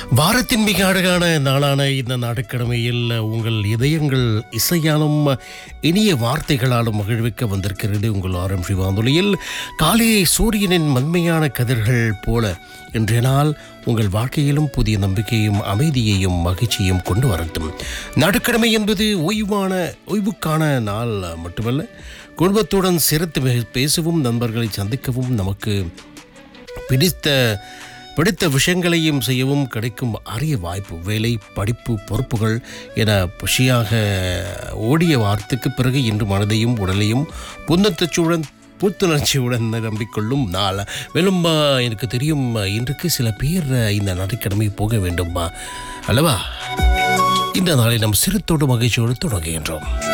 வாரத்தின் மிக அழகான நாளான இந்த ஞாயிற்றுக்கிழமையில் உங்கள் இதயங்கள் இசையாலும் இனிய வார்த்தைகளாலும் மகிழ்விக்க வந்திருக்கிறது உங்கள் ஆர்எம்சி வானொலியில். காலை சூரியனின் மென்மையான கதிர்கள் போல இன்றைய நாள் உங்கள் வாழ்க்கையிலும் புதிய நம்பிக்கையும் அமைதியையும் மகிழ்ச்சியும் கொண்டு வரட்டும். ஞாயிற்றுக்கிழமை என்பது ஓய்வுக்கான நாள் மட்டுமல்ல, குடும்பத்துடன் சிரித்து பேசவும் நண்பர்களை சந்திக்கவும் நமக்கு பிடித்த விஷயங்களையும் செய்யவும் கிடைக்கும் அரிய வாய்ப்பு. வேலை, படிப்பு, பொறுப்புகள் என பசியாக ஓடிய வாரத்துக்கு பிறகு இன்று மனதையும் உடலையும் புத்துணர்ச்சியுடன் நம்பிக்கொள்ளும் நாள். மேலும் எனக்கு தெரியும், இன்றைக்கு சில பேர் இந்த ஞாயிற்றுக்கிழமை போக வேண்டும் அல்லவா? இந்த நாளை நம் சிறுத்தோடு மகிழ்ச்சியோடு தொடங்குகின்றோம்.